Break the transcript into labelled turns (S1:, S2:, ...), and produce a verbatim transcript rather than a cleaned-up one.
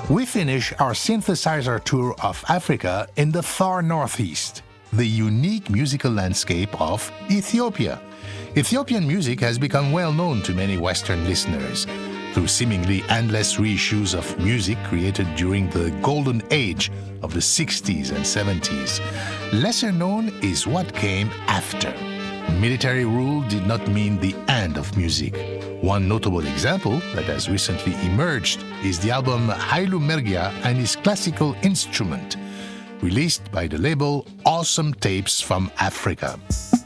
S1: We finish our synthesizer tour of Africa in the far northeast, the unique musical landscape of Ethiopia. Ethiopian music has become well known to many Western listeners through seemingly endless reissues of music created during the golden age of the sixties and seventies. Lesser known is what came after. Military rule did not mean the end of music. One notable example that has recently emerged is the album Hailu Mergia and His Classical Instrument, released by the label Awesome Tapes from Africa.